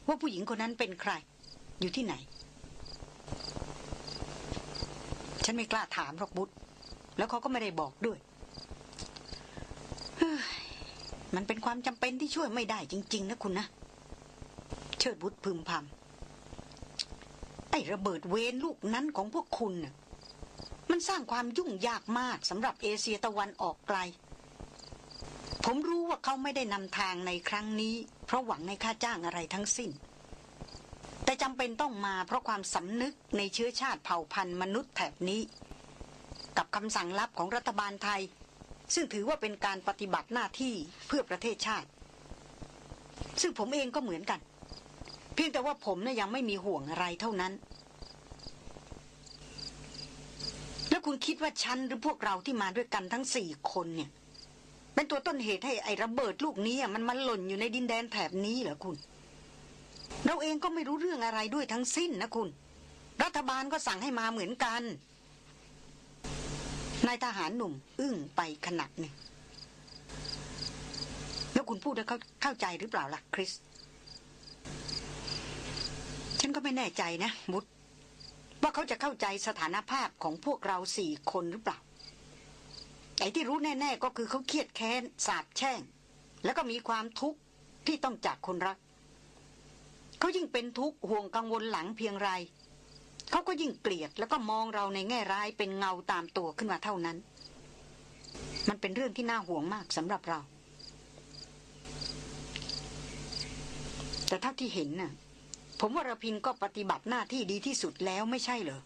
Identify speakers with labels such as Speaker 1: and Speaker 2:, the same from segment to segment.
Speaker 1: ว่าผู้หญิงคนนั้นเป็นใครอยู่ที่ไหนฉันไม่กล้าถามหรอกบุตรแล้วเขาก็ไม่ได้บอกด้วยมันเป็นความจำเป็นที่ช่วยไม่ได้จริงๆนะคุณนะเชิดบุตรพึมพำไอ้ระเบิดเวรลูกนั้นของพวกคุณน่ะมันสร้างความยุ่งยากมากสำหรับเอเชียตะวันออกไกลผมรู้ว่าเขาไม่ได้นำทางในครั้งนี้เพราะหวังในค่าจ้างอะไรทั้งสิ้นแต่จำเป็นต้องมาเพราะความสำนึกในเชื้อชาติเผ่าพันธุ์มนุษย์แถบนี้กับคำสั่งลับของรัฐบาลไทยซึ่งถือว่าเป็นการปฏิบัติหน้าที่เพื่อประเทศชาติซึ่งผมเองก็เหมือนกันเพียงแต่ว่าผมน่ะยังไม่มีห่วงอะไรเท่านั้นแล้วคุณคิดว่าฉันหรือพวกเราที่มาด้วยกันทั้ง4 คนเนี่ยเป็นตัวต้นเหตุให้ไอ้ระเบิดลูกนี้มันมาหล่นอยู่ในดินแดนแถบนี้เหรอคุณเราเองก็ไม่รู้เรื่องอะไรด้วยทั้งสิ้นนะคุณรัฐบาลก็สั่งให้มาเหมือนกันนายทหารหนุ่มอึ้งไปขณะหนึ่งแล้วคุณพูดแล้วเข้าใจหรือเปล่าล่ะคริสฉันก็ไม่แน่ใจนะมุดว่าเขาจะเข้าใจสถานภาพของพวกเรา4 คนหรือเปล่าไอ้ที่รู้แน่ๆก็คือเขาเครียดแค้นสาปแช่งแล้วก็มีความทุกข์ที่ต้องจากคนรักเขายิ่งเป็นทุกข์ห่วงกังวลหลังเพียงไรเขาก็ยิ่งเกลียดแล้วก็มองเราในแง่ร้ายเป็นเงาตามตัวขึ้นมาเท่านั้นมันเป็นเรื่องที่น่าห่วงมากสำหรับเราแต่เท่าที่เห็นน่ะผมว่าระพินก็ปฏิบัติหน้าที่ดีที่สุดแล้วไม่ใช่เหรอ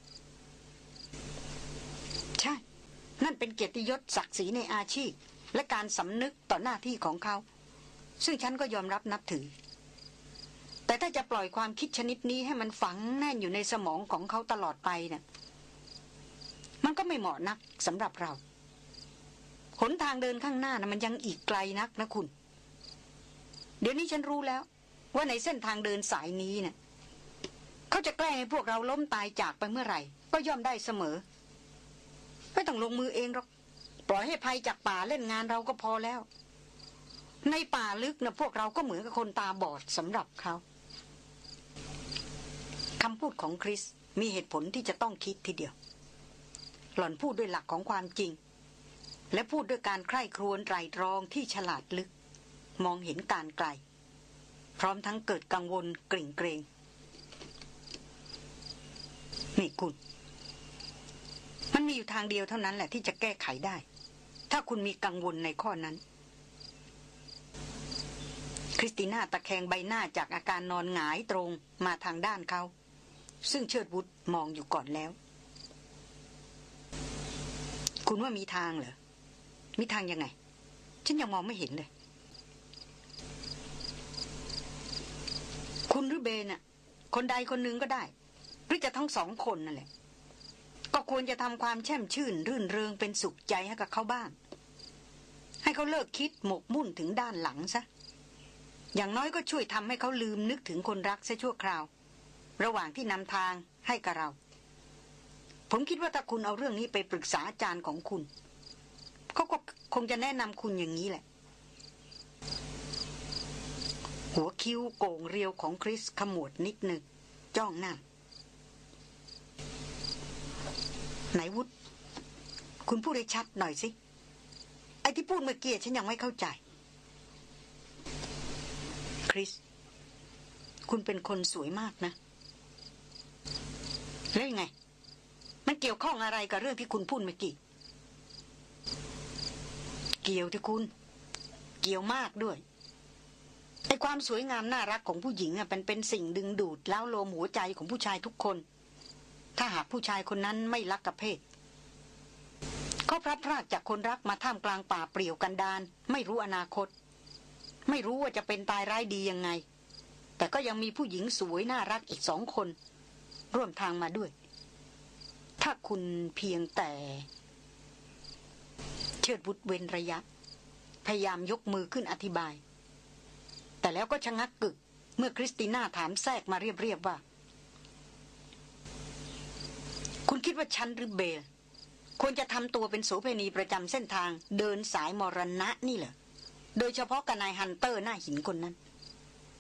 Speaker 1: ใช่นั่นเป็นเกียรติยศศักดิ์ศรีในอาชีพและการสำนึกต่อหน้าที่ของเขาซึ่งฉันก็ยอมรับนับถือแต่ถ้าจะปล่อยความคิดชนิดนี้ให้มันฝังแน่นอยู่ในสมองของเขาตลอดไปเนี่ยมันก็ไม่เหมาะนักสำหรับเราหนทางเดินข้างหน้านะมันยังอีกไกลนักนะคุณเดี๋ยวนี้ฉันรู้แล้วว่าในเส้นทางเดินสายนี้เนี่ยเขาจะแกล้งให้พวกเราล้มตายจากไปเมื่อไหร่ก็ย่อมได้เสมอไม่ต้องลงมือเองหรอกปล่อยให้ภัยจากป่าเล่นงานเราก็พอแล้วในป่าลึกนะพวกเราก็เหมือนกับคนตาบอดสำหรับเขาคำพูดของคริสมีเหตุผลที่จะต้องคิดทีเดียวหล่อนพูดด้วยหลักของความจริงและพูดด้วยการใคร่ครวญไตร่ตรองที่ฉลาดลึกมองเห็นการไกลพร้อมทั้งเกิดกังวลกริ่งเกรงนี่คุณมันมีอยู่ทางเดียวเท่านั้นแหละที่จะแก้ไขได้ถ้าคุณมีกังวลในข้อนั้นคริสติน่าตะแคงใบหน้าจากอาการนอนหงายตรงมาทางด้านเขาซึ่งเชิดวุฒมองอยู่ก่อนแล้วคุณว่ามีทางเหรอมีทางยังไงฉันยังมองไม่เห็นเลยคุณหรือเบนน่ะคนใดคนหนึ่งก็ได้หรือจะทั้ง2 คนนั่นแหละก็ควรจะทำความแช่มชื่นรื่นเริงเป็นสุขใจให้กับเขาบ้างให้เขาเลิกคิดหมกมุ่นถึงด้านหลังซะอย่างน้อยก็ช่วยทำให้เขาลืมนึกถึงคนรักซะชั่วคราวระหว่างที่นำทางให้กับเราผมคิดว่าถ้าคุณเอาเรื่องนี้ไปปรึกษาอาจารย์ของคุณเขาก็คงจะแนะนำคุณอย่างนี้แหละหัวคิ้วโก่งเรียวของคริสขมวดนิดหนึ่งจ้องหน้าไหนวุฒคุณพูดให้ชัดหน่อยสิไอ้ที่พูดเมื่อกี้ฉันยังไม่เข้าใจคริสคุณเป็นคนสวยมากนะแล้วยังไงมันเกี่ยวข้องอะไรกับเรื่องที่คุณพูดเมื่อกี้เกี่ยวที่คุณเกี่ยวมากด้วยไอ้ความสวยงามน่ารักของผู้หญิงเป็นสิ่งดึงดูดแล้วโลมหัวใจของผู้ชายทุกคนถ้าหากผู้ชายคนนั้นไม่รักกับเพศเขาพลัดพรากจากคนรักมาท่ามกลางป่าเปลี่ยวกันดารไม่รู้อนาคตไม่รู้ว่าจะเป็นตายร้ายดียังไงแต่ก็ยังมีผู้หญิงสวยน่ารักอีก2 คนร่วมทางมาด้วยถ้าคุณเพียงแต่เชิดวุฒเว้นระยะพยายามยกมือขึ้นอธิบายแต่แล้วก็ชะงักกึกเมื่อคริสติน่าถามแทรกมาเรียบๆว่าคุณคิดว่าฉันหรือเบลควรจะทำตัวเป็นโสเภณีประจำเส้นทางเดินสายมรณะนี่เหรอโดยเฉพาะกับนายฮันเตอร์หน้าหินคนนั้น